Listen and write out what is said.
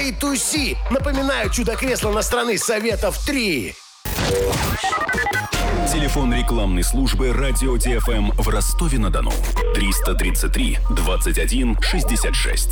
A2C. Напоминаю, чудо-кресло на страны Советов 3. Телефон рекламной службы «Радио ТФМ» в Ростове-на-Дону. 333 21 66.